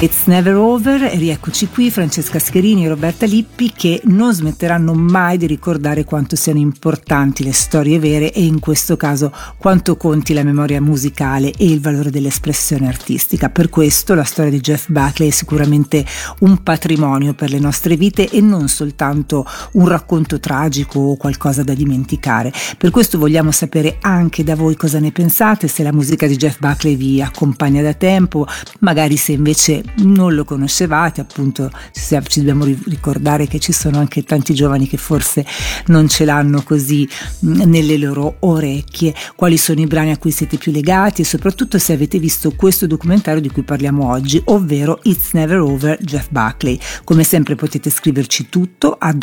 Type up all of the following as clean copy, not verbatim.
It's Never Over, e rieccoci qui, Francesca Scherini e Roberta Lippi, che non smetteranno mai di ricordare quanto siano importanti le storie vere e in questo caso quanto conti la memoria musicale e il valore dell'espressione artistica. Per questo la storia di Jeff Buckley è sicuramente un patrimonio per le nostre vite e non soltanto un racconto tragico o qualcosa da dimenticare. Per questo vogliamo sapere anche da voi cosa ne pensate, se la musica di Jeff Buckley vi accompagna da tempo, magari se invece non lo conoscevate. Appunto ci dobbiamo ricordare che ci sono anche tanti giovani che forse non ce l'hanno così nelle loro orecchie. Quali sono i brani a cui siete più legati e soprattutto se avete visto questo documentario di cui parliamo oggi, ovvero It's Never Over, Jeff Buckley. Come sempre potete scriverci tutto a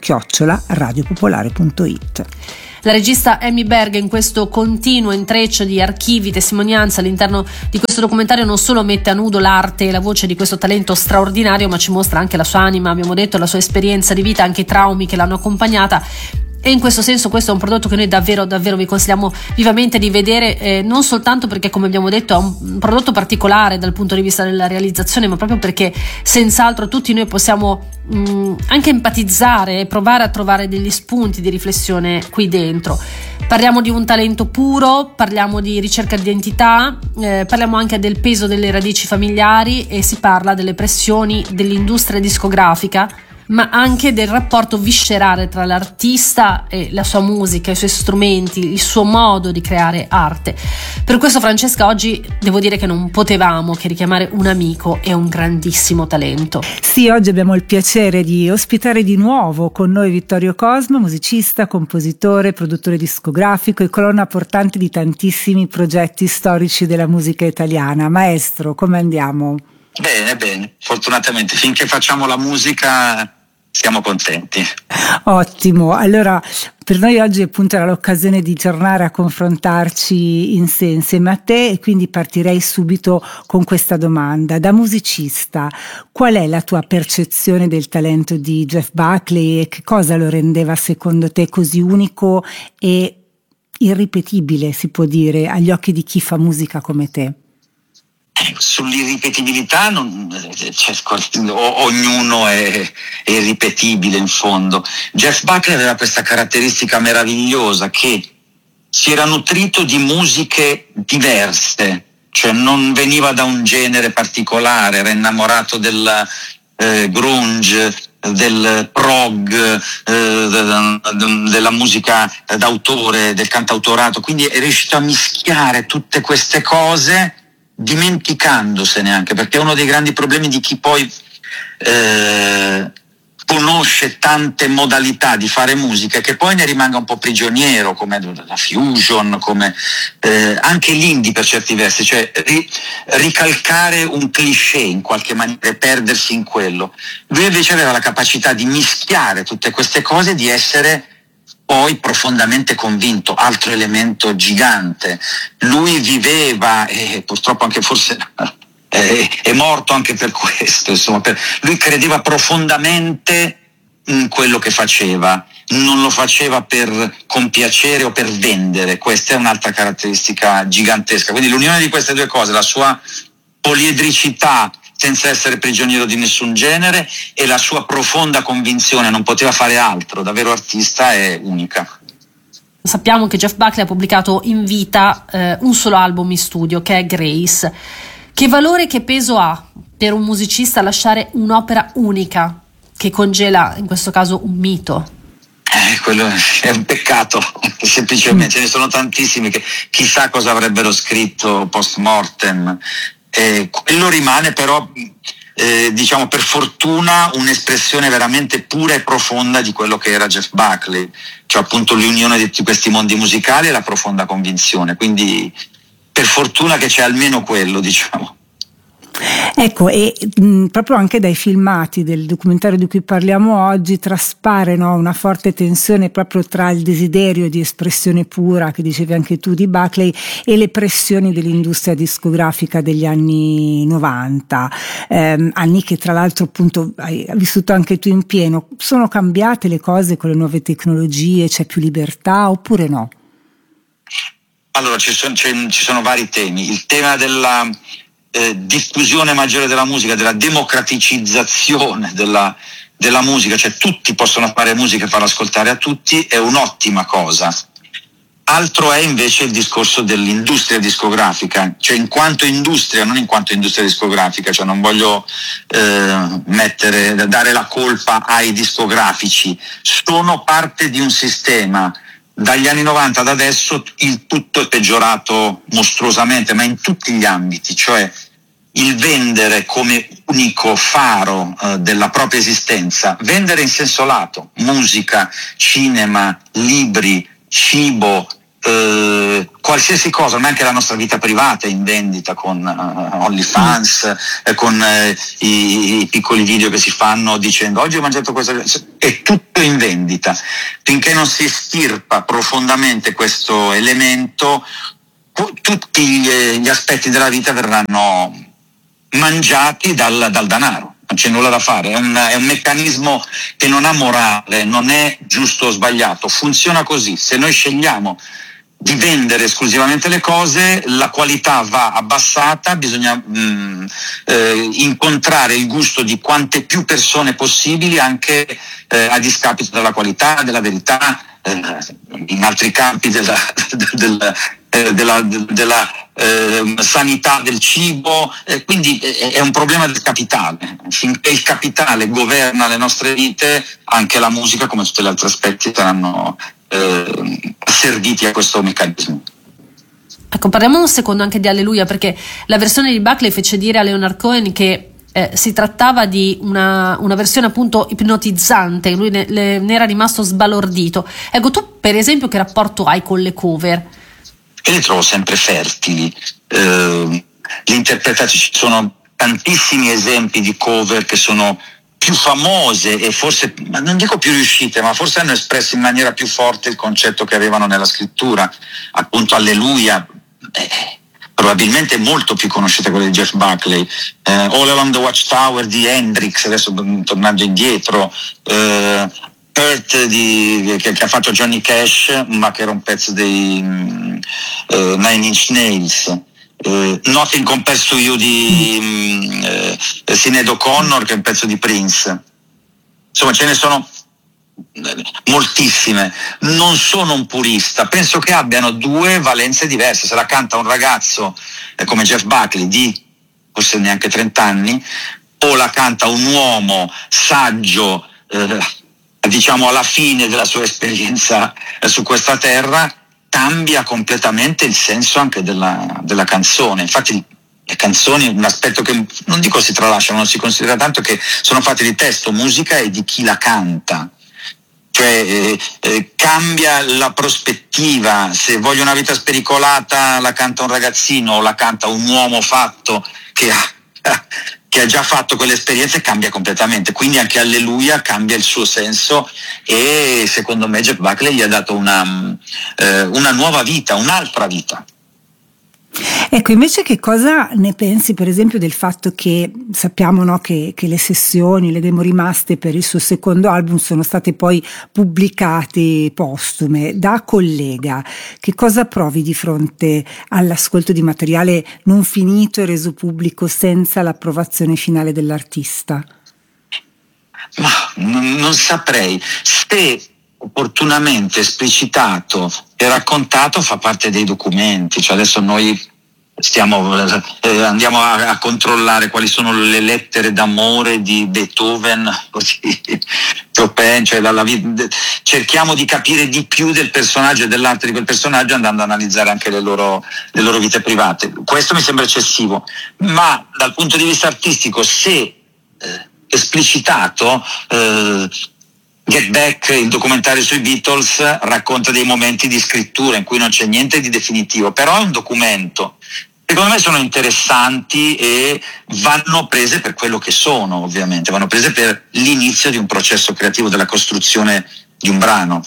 doc@radiopopolare.it. La regista Amy Berg in questo continuo intreccio di archivi, testimonianze all'interno di questo documentario non solo mette a nudo l'arte e la voce di questo talento straordinario, ma ci mostra anche la sua anima, abbiamo detto, la sua esperienza di vita, anche i traumi che l'hanno accompagnata. E in questo senso questo è un prodotto che noi davvero vi consigliamo vivamente di vedere, non soltanto perché, come abbiamo detto, è un prodotto particolare dal punto di vista della realizzazione, ma proprio perché senz'altro tutti noi possiamo anche empatizzare e provare a trovare degli spunti di riflessione qui dentro. Parliamo di un talento puro, parliamo di ricerca di identità, parliamo anche del peso delle radici familiari e si parla delle pressioni dell'industria discografica, ma anche del rapporto viscerale tra l'artista e la sua musica, i suoi strumenti, il suo modo di creare arte. Per questo, Francesca, oggi devo dire che non potevamo che richiamare un amico e un grandissimo talento. Sì, oggi abbiamo il piacere di ospitare di nuovo con noi Vittorio Cosma, musicista, compositore, produttore discografico e colonna portante di tantissimi progetti storici della musica italiana. Maestro, come andiamo? Bene, fortunatamente finché facciamo la musica siamo contenti. Ottimo, allora per noi oggi appunto era l'occasione di tornare a confrontarci insieme a te e quindi partirei subito con questa domanda. Da musicista, qual è la tua percezione del talento di Jeff Buckley e che cosa lo rendeva secondo te così unico e irripetibile, si può dire, agli occhi di chi fa musica come te? Sull'irripetibilità ognuno è irripetibile in fondo. Jeff Buckley aveva questa caratteristica meravigliosa che si era nutrito di musiche diverse, cioè non veniva da un genere particolare, era innamorato del grunge, del prog, della musica d'autore, del cantautorato, quindi è riuscito a mischiare tutte queste cose dimenticandosene anche, perché è uno dei grandi problemi di chi poi conosce tante modalità di fare musica, che poi ne rimanga un po' prigioniero, come la fusion, come anche l'indie per certi versi, cioè ricalcare un cliché in qualche maniera e perdersi in quello. Lui invece aveva la capacità di mischiare tutte queste cose, di essere poi profondamente convinto, altro elemento gigante. Lui viveva, e purtroppo anche forse è morto anche per questo, insomma, lui credeva profondamente in quello che faceva, non lo faceva per compiacere o per vendere. Questa è un'altra caratteristica gigantesca. Quindi l'unione di queste due cose, la sua poliedricità senza essere prigioniero di nessun genere e la sua profonda convinzione, non poteva fare altro, da vero artista, è unica. Sappiamo che Jeff Buckley ha pubblicato in vita un solo album in studio, che è Grace. Che valore e che peso ha per un musicista lasciare un'opera unica che congela in questo caso un mito? Quello è un peccato, semplicemente. Ce ne sono tantissimi che chissà cosa avrebbero scritto post mortem. Quello rimane però, diciamo, per fortuna un'espressione veramente pura e profonda di quello che era Jeff Buckley, cioè appunto l'unione di tutti questi mondi musicali e la profonda convinzione. Quindi per fortuna che c'è almeno quello, diciamo. Ecco, e proprio anche dai filmati del documentario di cui parliamo oggi traspare, no, una forte tensione proprio tra il desiderio di espressione pura, che dicevi anche tu, di Buckley, e le pressioni dell'industria discografica degli anni 90, anni che tra l'altro appunto hai vissuto anche tu in pieno. Sono cambiate le cose con le nuove tecnologie? C'è più libertà oppure no? Allora ci sono vari temi. Il tema diffusione maggiore della musica, della democraticizzazione della musica, cioè tutti possono fare musica e farla ascoltare a tutti, è un'ottima cosa. Altro è invece il discorso dell'industria discografica, cioè in quanto industria, non in quanto industria discografica, cioè non voglio dare la colpa ai discografici, sono parte di un sistema. Dagli anni 90 ad adesso il tutto è peggiorato mostruosamente, ma in tutti gli ambiti, cioè il vendere come unico faro della propria esistenza, vendere in senso lato, musica, cinema, libri, cibo, qualsiasi cosa, ma anche la nostra vita privata è in vendita con OnlyFans, con i piccoli video che si fanno dicendo oggi ho mangiato questo, è tutto in vendita. Finché non si estirpa profondamente questo elemento, tutti gli aspetti della vita verranno mangiati dal denaro. Non c'è nulla da fare, è un meccanismo che non ha morale, non è giusto o sbagliato, funziona così. Se noi scegliamo di vendere esclusivamente le cose, la qualità va abbassata, bisogna incontrare il gusto di quante più persone possibili, anche a discapito della qualità, della verità, in altri campi della sanità del cibo, quindi è un problema del capitale. Finché il capitale governa le nostre vite, anche la musica, come tutti gli altri aspetti, saranno asserviti a questo meccanismo. Ecco, parliamo un secondo anche di Alleluia, perché la versione di Buckley fece dire a Leonard Cohen che si trattava di una versione appunto ipnotizzante, lui ne era rimasto sbalordito. Ecco, tu per esempio che rapporto hai con le cover? Io li trovo sempre fertili, l'interpretazione, ci sono tantissimi esempi di cover che sono più famose e forse, non dico più riuscite, ma forse hanno espresso in maniera più forte il concetto che avevano nella scrittura. Appunto Alleluia, probabilmente molto più conosciuta quella di Jeff Buckley, All Along the Watchtower di Hendrix, adesso tornando indietro, Hurt che ha fatto Johnny Cash, ma che era un pezzo dei Nine Inch Nails, Nothing Compares to You di Sinéad O'Connor, che è un pezzo di Prince. Insomma, ce ne sono moltissime. Non sono un purista, penso che abbiano due valenze diverse. Se la canta un ragazzo come Jeff Buckley di forse neanche 30 anni, o la canta un uomo saggio, diciamo alla fine della sua esperienza su questa terra, cambia completamente il senso anche della canzone. Infatti le canzoni, un aspetto che non dico si tralasciano, non si considera tanto, che sono fatte di testo, musica e di chi la canta. Cioè cambia la prospettiva. Se voglio una vita spericolata la canta un ragazzino o la canta un uomo fatto che ha già fatto quell'esperienza, e cambia completamente. Quindi anche Alleluia cambia il suo senso, e secondo me Jeff Buckley gli ha dato una nuova vita, un'altra vita. Ecco, invece che cosa ne pensi per esempio del fatto che sappiamo, no, che le sessioni, le demo rimaste per il suo secondo album sono state poi pubblicate postume? Da collega, che cosa provi di fronte all'ascolto di materiale non finito e reso pubblico senza l'approvazione finale dell'artista? Ma non saprei. Se opportunamente esplicitato e raccontato, fa parte dei documenti. Cioè adesso noi andiamo a controllare quali sono le lettere d'amore di Beethoven, così, Chopin, cioè cerchiamo di capire di più del personaggio e dell'arte di quel personaggio, andando a analizzare anche le loro vite private. Questo mi sembra eccessivo, ma dal punto di vista artistico, se esplicitato, Get Back, il documentario sui Beatles, racconta dei momenti di scrittura in cui non c'è niente di definitivo, però è un documento. Secondo me sono interessanti e vanno prese per quello che sono, ovviamente, vanno prese per l'inizio di un processo creativo, della costruzione di un brano.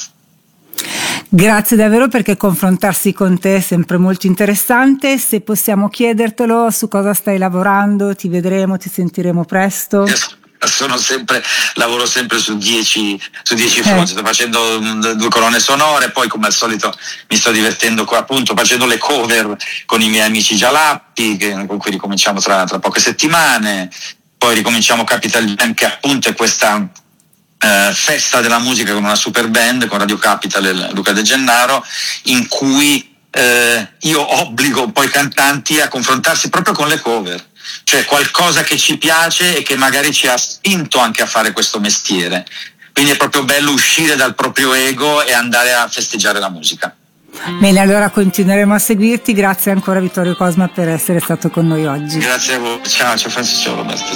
Grazie davvero, perché confrontarsi con te è sempre molto interessante. Se possiamo chiedertelo, su cosa stai lavorando? Ti vedremo, ti sentiremo presto? Yes. lavoro sempre su 10 fronti, sto facendo 2 colonne sonore, poi come al solito mi sto divertendo qua, appunto facendo le cover con i miei amici Gialappi, con cui ricominciamo tra poche settimane, poi ricominciamo Capital Jam, che appunto è questa festa della musica con una super band, con Radio Capital e Luca De Gennaro, in cui io obbligo poi i cantanti a confrontarsi proprio con le cover, cioè qualcosa che ci piace e che magari ci ha spinto anche a fare questo mestiere. Quindi è proprio bello uscire dal proprio ego e andare a festeggiare la musica. Bene, allora continueremo a seguirti. Grazie ancora Vittorio Cosma per essere stato con noi oggi. Grazie a voi, ciao Francisco, ciao Roberto.